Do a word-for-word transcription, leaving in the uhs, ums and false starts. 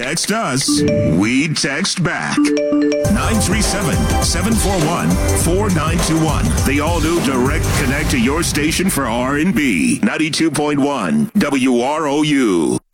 Text us. We text back. nine three seven, seven four one, four nine two one. The all-new Direct Connect to your station for R and B. ninety-two point one W R O U.